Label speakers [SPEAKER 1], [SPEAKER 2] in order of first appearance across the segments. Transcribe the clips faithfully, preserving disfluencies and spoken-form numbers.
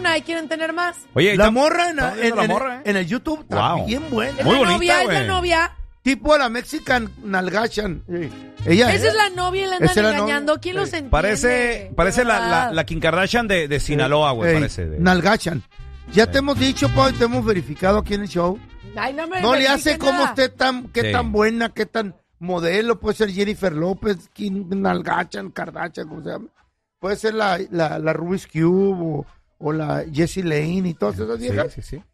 [SPEAKER 1] una y quieren tener más.
[SPEAKER 2] Oye,
[SPEAKER 3] la morra, en,
[SPEAKER 2] en,
[SPEAKER 3] en,
[SPEAKER 2] la
[SPEAKER 3] en,
[SPEAKER 2] morra, ¿eh?
[SPEAKER 3] en el YouTube está
[SPEAKER 2] wow.
[SPEAKER 3] bien buena.
[SPEAKER 2] Muy
[SPEAKER 1] ¿Es la
[SPEAKER 2] bonita,
[SPEAKER 1] novia?
[SPEAKER 2] güey.
[SPEAKER 1] ¿Es la novia?
[SPEAKER 3] Tipo a la Mexican Nalgachan. Sí. Ella
[SPEAKER 1] Esa es la novia y la andan
[SPEAKER 3] Esa es la
[SPEAKER 1] engañando.
[SPEAKER 3] novia.
[SPEAKER 1] ¿Quién
[SPEAKER 3] Sí.
[SPEAKER 1] los entiende?
[SPEAKER 2] Parece, parece la, la, la Kim Kardashian de, de Sinaloa, güey,
[SPEAKER 3] Ey,
[SPEAKER 2] parece. De...
[SPEAKER 3] Nalgachan. Ya
[SPEAKER 2] Sí.
[SPEAKER 3] te hemos dicho, Pau, y te hemos verificado aquí en el show.
[SPEAKER 1] Ay, no me
[SPEAKER 3] No le
[SPEAKER 1] verifique
[SPEAKER 3] hace como
[SPEAKER 1] nada.
[SPEAKER 3] usted tan, qué
[SPEAKER 2] Sí.
[SPEAKER 3] tan buena, qué tan modelo. Puede ser Jennifer López, Kim Nalgachan, Kardashian, como se llama. Puede ser la, la, la Rubik's Cube o, o la Jessie Lane y todas esas viejas.
[SPEAKER 2] Sí, sí, sí.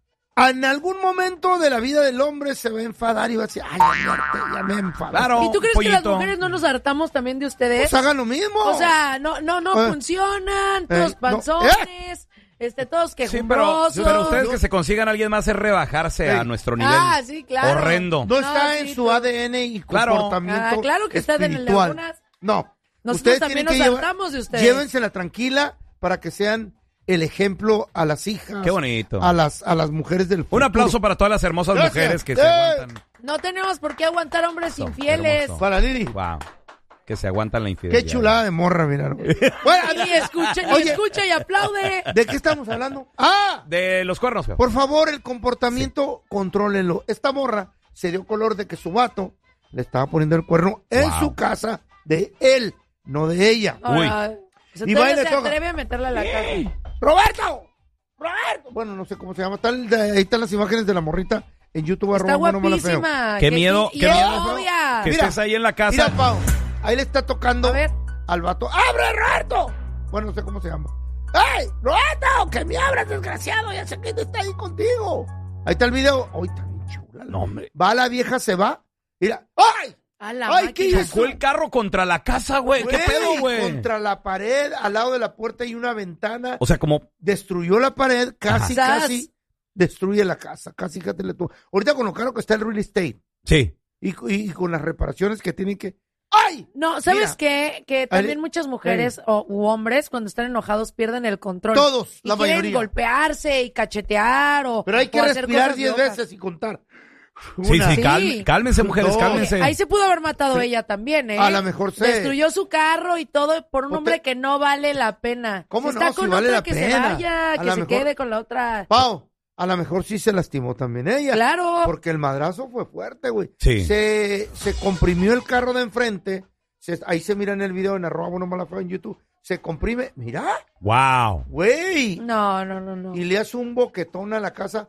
[SPEAKER 3] En algún momento de la vida del hombre se va a enfadar y va a decir, ay, ya, ya me enfadé.
[SPEAKER 2] Claro.
[SPEAKER 1] ¿Y tú crees
[SPEAKER 2] pollito.
[SPEAKER 1] que las mujeres no nos hartamos también de ustedes?
[SPEAKER 3] Pues hagan lo mismo.
[SPEAKER 1] O sea, no, no, no
[SPEAKER 3] Eh.
[SPEAKER 1] funcionan,
[SPEAKER 3] Eh,
[SPEAKER 1] todos
[SPEAKER 3] no.
[SPEAKER 1] panzones, este, todos
[SPEAKER 2] Sí, pero,
[SPEAKER 1] quejumbrosos.
[SPEAKER 2] pero ustedes que se consigan a alguien más es rebajarse
[SPEAKER 3] Ey.
[SPEAKER 2] a nuestro nivel.
[SPEAKER 1] Ah, sí, claro.
[SPEAKER 2] Horrendo.
[SPEAKER 3] No está
[SPEAKER 1] No,
[SPEAKER 3] en
[SPEAKER 1] sí,
[SPEAKER 3] su
[SPEAKER 1] tú-
[SPEAKER 3] A D N y
[SPEAKER 2] Claro.
[SPEAKER 3] comportamiento
[SPEAKER 1] Ah, claro que está en el de
[SPEAKER 3] espiritual.
[SPEAKER 1] algunas.
[SPEAKER 3] No.
[SPEAKER 1] Nosotros
[SPEAKER 3] Ustedes
[SPEAKER 1] también
[SPEAKER 3] tienen
[SPEAKER 1] nos
[SPEAKER 3] que llevar-
[SPEAKER 1] hartamos de ustedes.
[SPEAKER 3] Llévensela tranquila para que sean el ejemplo a las hijas.
[SPEAKER 2] Qué bonito.
[SPEAKER 3] A las, a las mujeres del futuro.
[SPEAKER 2] Un aplauso para todas las hermosas
[SPEAKER 3] Gracias.
[SPEAKER 2] mujeres que se
[SPEAKER 3] ¡Eh!
[SPEAKER 2] aguantan.
[SPEAKER 1] No tenemos por qué aguantar hombres
[SPEAKER 2] Eso,
[SPEAKER 1] infieles.
[SPEAKER 2] hermoso.
[SPEAKER 3] Para Lili.
[SPEAKER 2] Wow. Que se aguantan la infidelidad.
[SPEAKER 3] Qué chulada de morra, mira. Bueno,
[SPEAKER 1] Y escucha, y
[SPEAKER 3] Oye.
[SPEAKER 1] escucha y aplaude.
[SPEAKER 3] ¿de qué estamos hablando? ¡Ah!
[SPEAKER 2] De los cuernos, feo.
[SPEAKER 3] Por favor, el comportamiento, contrólenlo. Esta morra se dio color de que su vato le estaba poniendo el cuerno en
[SPEAKER 2] Wow.
[SPEAKER 3] su casa de él, no de ella.
[SPEAKER 2] Uy.
[SPEAKER 1] Ahora, se
[SPEAKER 3] Y va y le
[SPEAKER 1] se
[SPEAKER 3] toca.
[SPEAKER 1] atreve a meterla a la casa.
[SPEAKER 3] ¡Roberto! ¡Roberto! Bueno, no sé cómo se llama. Está el- ahí están las imágenes de la morrita en YouTube.
[SPEAKER 1] Está
[SPEAKER 3] arroba, no me la feo.
[SPEAKER 1] guapísima.
[SPEAKER 2] Qué
[SPEAKER 1] Que-
[SPEAKER 2] miedo,
[SPEAKER 1] y
[SPEAKER 2] qué
[SPEAKER 1] es
[SPEAKER 2] miedo.
[SPEAKER 1] novia.
[SPEAKER 2] Que
[SPEAKER 3] Mira,
[SPEAKER 2] estés ahí en la casa.
[SPEAKER 3] Mira, Pau, ahí le está tocando
[SPEAKER 1] A ver.
[SPEAKER 3] al vato. ¡Abre, Roberto! Bueno, no sé cómo se llama. ¡Ay, Roberto! ¡Que me abras, desgraciado! Ya sé quién está ahí contigo. Ahí está el video. ¡Ay, está bien chula!
[SPEAKER 2] No, hombre.
[SPEAKER 3] Va la vieja, se va. Mira. ¡Ay!
[SPEAKER 1] A la
[SPEAKER 3] Ay,
[SPEAKER 1] máquina.
[SPEAKER 3] ¿qué hizo?
[SPEAKER 2] Chocó el carro contra la casa, güey. ¿Qué
[SPEAKER 3] Güey,
[SPEAKER 2] pedo, güey?
[SPEAKER 3] Contra la pared, al lado de la puerta hay una ventana.
[SPEAKER 2] O sea, como...
[SPEAKER 3] Destruyó la pared, casi,
[SPEAKER 1] Ajá.
[SPEAKER 3] casi destruye la casa. Casi, casi le tuvo. Ahorita con lo caro que está el real estate
[SPEAKER 2] Sí.
[SPEAKER 3] y, y- y con las reparaciones que tienen que. ¡Ay!
[SPEAKER 1] No, ¿sabes
[SPEAKER 3] Mira.
[SPEAKER 1] qué? Que también
[SPEAKER 3] Ahí-
[SPEAKER 1] muchas mujeres o, u hombres cuando están enojados pierden el control.
[SPEAKER 3] Todos,
[SPEAKER 1] y
[SPEAKER 3] la
[SPEAKER 1] quieren
[SPEAKER 3] mayoría.
[SPEAKER 1] golpearse y cachetear o
[SPEAKER 3] Pero hay que
[SPEAKER 1] o hacer
[SPEAKER 3] respirar
[SPEAKER 1] cosas
[SPEAKER 3] diez
[SPEAKER 1] locas.
[SPEAKER 3] veces y contar.
[SPEAKER 2] Sí,
[SPEAKER 3] Una.
[SPEAKER 2] sí,
[SPEAKER 1] Sí.
[SPEAKER 2] cal- cálmense, mujeres,
[SPEAKER 3] No.
[SPEAKER 2] cálmense.
[SPEAKER 1] Ahí se pudo haber matado ella también, ¿eh?
[SPEAKER 3] A lo mejor se-
[SPEAKER 1] Destruyó su carro y todo por un
[SPEAKER 3] No te-
[SPEAKER 1] hombre que no vale la pena.
[SPEAKER 3] ¿Cómo
[SPEAKER 1] si
[SPEAKER 3] no?
[SPEAKER 1] está
[SPEAKER 3] Si
[SPEAKER 1] con
[SPEAKER 3] vale
[SPEAKER 1] otra,
[SPEAKER 3] la
[SPEAKER 1] que
[SPEAKER 3] pena.
[SPEAKER 1] se vaya,
[SPEAKER 3] A
[SPEAKER 1] que
[SPEAKER 3] lo
[SPEAKER 1] se
[SPEAKER 3] mejor-
[SPEAKER 1] quede con la otra.
[SPEAKER 3] Pau, a lo mejor sí se lastimó también ella.
[SPEAKER 1] Claro.
[SPEAKER 3] Porque el madrazo fue fuerte, güey.
[SPEAKER 2] Sí.
[SPEAKER 3] Se, se comprimió el carro de enfrente. Se- ahí se mira en el video en arroba bueno mala feo en YouTube. Se comprime. Mira,
[SPEAKER 2] Wow.
[SPEAKER 3] güey.
[SPEAKER 1] No, no, no, no.
[SPEAKER 3] Y le hace un boquetón a la casa.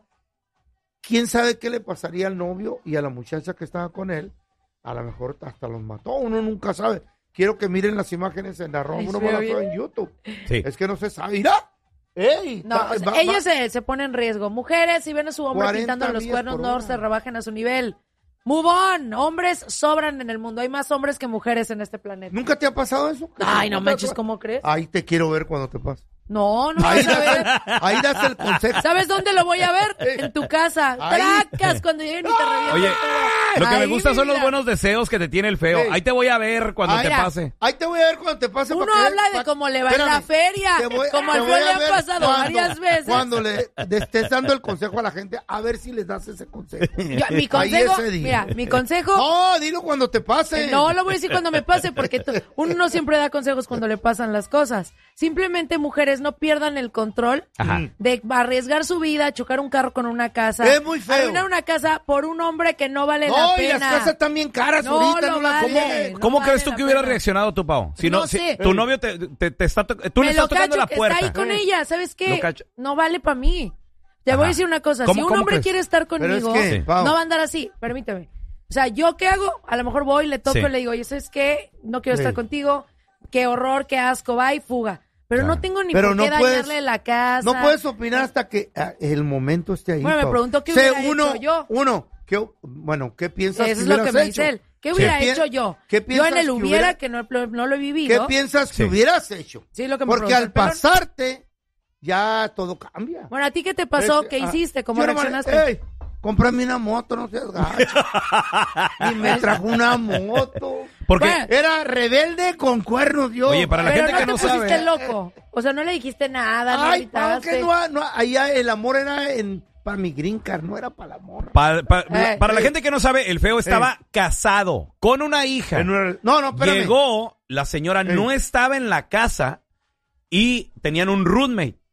[SPEAKER 3] ¿Quién sabe qué le pasaría al novio y a la muchacha que estaba con él? A lo mejor hasta los mató. Uno nunca sabe. Quiero que miren las imágenes en arroba
[SPEAKER 1] Ay,
[SPEAKER 3] bueno
[SPEAKER 1] se
[SPEAKER 3] mala
[SPEAKER 1] ve
[SPEAKER 3] feo
[SPEAKER 1] bien.
[SPEAKER 3] en YouTube.
[SPEAKER 2] Sí.
[SPEAKER 3] Es que no se sabe. Mira. ¡Ey!
[SPEAKER 1] No,
[SPEAKER 3] Ta-
[SPEAKER 1] o sea,
[SPEAKER 3] va-
[SPEAKER 1] ella
[SPEAKER 3] va-
[SPEAKER 1] se, se pone en riesgo. Mujeres, si ven a su hombre
[SPEAKER 3] cuarenta
[SPEAKER 1] pintando los
[SPEAKER 3] millas
[SPEAKER 1] cuernos,
[SPEAKER 3] por
[SPEAKER 1] no
[SPEAKER 3] hora.
[SPEAKER 1] se rebajen a su nivel. Move on. Hombres sobran en el mundo. Hay más hombres que mujeres en este planeta.
[SPEAKER 3] ¿Nunca te ha pasado eso?
[SPEAKER 1] Ay, no
[SPEAKER 3] ¿Nunca te ha
[SPEAKER 1] manches,
[SPEAKER 3] pasado?
[SPEAKER 1] ¿cómo crees?
[SPEAKER 3] Ahí te quiero ver cuando te pase.
[SPEAKER 1] No, no
[SPEAKER 3] Ahí
[SPEAKER 1] vas a ver.
[SPEAKER 3] das, el, ahí das el consejo.
[SPEAKER 1] ¿Sabes dónde lo voy a ver? En tu casa.
[SPEAKER 3] Ahí.
[SPEAKER 1] Tracas cuando lleguen y te revientan
[SPEAKER 2] Oye,
[SPEAKER 1] todo.
[SPEAKER 2] lo que me
[SPEAKER 1] Ahí,
[SPEAKER 2] gusta son los
[SPEAKER 1] mira.
[SPEAKER 2] buenos deseos que te tiene el feo.
[SPEAKER 3] Ey.
[SPEAKER 2] Ahí te voy a ver cuando
[SPEAKER 3] Ay,
[SPEAKER 2] te
[SPEAKER 1] mira.
[SPEAKER 2] pase.
[SPEAKER 3] Ahí te voy a ver cuando te pase.
[SPEAKER 1] Uno
[SPEAKER 3] pa' que-
[SPEAKER 1] habla de
[SPEAKER 3] pa-
[SPEAKER 1] cómo le va en la
[SPEAKER 3] Espérame.
[SPEAKER 1] feria.
[SPEAKER 3] Te voy-
[SPEAKER 1] Como
[SPEAKER 3] te
[SPEAKER 1] al
[SPEAKER 3] voy
[SPEAKER 1] Feo
[SPEAKER 3] a
[SPEAKER 1] le ha
[SPEAKER 3] ver
[SPEAKER 1] pasado
[SPEAKER 3] cuando-
[SPEAKER 1] varias veces.
[SPEAKER 3] Cuando le, le estés dando el consejo a la gente, a ver si les das ese consejo.
[SPEAKER 1] Yo- mi
[SPEAKER 3] Ahí
[SPEAKER 1] consejo,
[SPEAKER 3] ese día.
[SPEAKER 1] mira, mi consejo,
[SPEAKER 3] No, dilo cuando te pase.
[SPEAKER 1] eh, no lo voy a decir cuando me pase, porque tú- uno no siempre da consejos cuando le pasan las cosas. Simplemente, mujeres, no pierdan el control
[SPEAKER 2] Ajá.
[SPEAKER 1] de arriesgar su vida, chocar un carro con una casa.
[SPEAKER 3] Es muy feo.
[SPEAKER 1] Arruinar una casa por un hombre que no vale
[SPEAKER 3] No,
[SPEAKER 1] la
[SPEAKER 3] y
[SPEAKER 1] pena.
[SPEAKER 3] las casas están bien caras
[SPEAKER 1] No
[SPEAKER 3] ahorita,
[SPEAKER 1] lo
[SPEAKER 3] no las
[SPEAKER 1] vale.
[SPEAKER 3] comes.
[SPEAKER 1] No
[SPEAKER 2] ¿Cómo
[SPEAKER 1] vale
[SPEAKER 2] crees tú
[SPEAKER 1] la
[SPEAKER 2] que hubieras
[SPEAKER 1] pena.
[SPEAKER 2] reaccionado tú, Pau? Si no,
[SPEAKER 1] No
[SPEAKER 2] si
[SPEAKER 1] sé.
[SPEAKER 2] tu novio te, te, te está... to- Tú le
[SPEAKER 1] Me
[SPEAKER 2] estás
[SPEAKER 1] lo
[SPEAKER 2] tocando
[SPEAKER 1] cacho
[SPEAKER 2] la
[SPEAKER 1] que
[SPEAKER 2] puerta.
[SPEAKER 1] está ahí con ella. ¿Sabes qué?
[SPEAKER 2] Lo cacho.
[SPEAKER 1] No vale para mí. Te voy
[SPEAKER 2] Ajá.
[SPEAKER 1] a decir una cosa.
[SPEAKER 2] ¿Cómo-
[SPEAKER 1] Si un
[SPEAKER 2] cómo
[SPEAKER 1] hombre
[SPEAKER 2] crees?
[SPEAKER 1] quiere estar
[SPEAKER 3] Pero es
[SPEAKER 1] conmigo,
[SPEAKER 3] que,
[SPEAKER 2] Sí.
[SPEAKER 3] Pau,
[SPEAKER 1] no va a andar así. Permíteme. O sea, ¿yo qué hago? A lo mejor voy, le toco
[SPEAKER 2] Sí.
[SPEAKER 1] y le digo, oye, ¿sabes qué? No quiero
[SPEAKER 3] Sí.
[SPEAKER 1] estar contigo. Qué horror, qué asco, va y fuga. Pero
[SPEAKER 2] Claro.
[SPEAKER 1] no tengo ni
[SPEAKER 3] Pero
[SPEAKER 1] por
[SPEAKER 3] no
[SPEAKER 1] qué
[SPEAKER 3] puedes-
[SPEAKER 1] dañarle la casa.
[SPEAKER 3] no puedes opinar hasta que ah, el momento esté ahí.
[SPEAKER 1] Bueno, me
[SPEAKER 3] Pau.
[SPEAKER 1] preguntó qué
[SPEAKER 3] Sé,
[SPEAKER 1] hubiera
[SPEAKER 3] uno,
[SPEAKER 1] hecho yo.
[SPEAKER 3] Uno, ¿qué, bueno, ¿qué piensas
[SPEAKER 1] Eso
[SPEAKER 3] que
[SPEAKER 1] es lo que
[SPEAKER 3] hubieras
[SPEAKER 1] me
[SPEAKER 3] hecho?
[SPEAKER 1] dice él. ¿Qué hubiera
[SPEAKER 3] ¿Qué pi-
[SPEAKER 1] hecho yo?
[SPEAKER 3] ¿Qué
[SPEAKER 1] Yo
[SPEAKER 3] piensas
[SPEAKER 1] en el
[SPEAKER 3] que
[SPEAKER 1] hubiera,
[SPEAKER 3] hubiera-
[SPEAKER 1] que no, no lo he
[SPEAKER 3] ¿Qué
[SPEAKER 1] vivido.
[SPEAKER 3] piensas
[SPEAKER 2] Sí.
[SPEAKER 3] que hubieras hecho?
[SPEAKER 1] Sí, lo que me
[SPEAKER 3] Porque
[SPEAKER 1] preguntó
[SPEAKER 3] al
[SPEAKER 1] el pelón.
[SPEAKER 3] pasarte, ya todo cambia.
[SPEAKER 1] Bueno, ¿a ti qué te pasó?
[SPEAKER 3] Es-
[SPEAKER 1] ¿Qué
[SPEAKER 3] ah,
[SPEAKER 1] hiciste? ¿Cómo
[SPEAKER 3] yo nomás-
[SPEAKER 1] reaccionaste?
[SPEAKER 3] Ey, cómprame una moto, no seas gacho. Y me trajo una moto.
[SPEAKER 2] Porque...
[SPEAKER 1] Bueno,
[SPEAKER 3] Era rebelde con cuernos, yo.
[SPEAKER 2] Oye, para la
[SPEAKER 1] Pero
[SPEAKER 2] gente
[SPEAKER 1] no
[SPEAKER 2] que
[SPEAKER 1] te
[SPEAKER 2] no
[SPEAKER 1] pusiste
[SPEAKER 2] sabe...
[SPEAKER 1] loco. O sea, no le dijiste nada, no
[SPEAKER 3] Ay, Pau,
[SPEAKER 1] gritaste.
[SPEAKER 3] que no, no, allá el amor era en, para mi green card, no era para la morra.
[SPEAKER 2] Pa- pa-
[SPEAKER 1] Eh,
[SPEAKER 2] para la
[SPEAKER 3] eh.
[SPEAKER 2] gente que no sabe, el feo estaba casado con una hija.
[SPEAKER 3] No, no, espérame.
[SPEAKER 2] Llegó, la señora
[SPEAKER 3] Eh.
[SPEAKER 2] no estaba en la casa y tenían un roommate.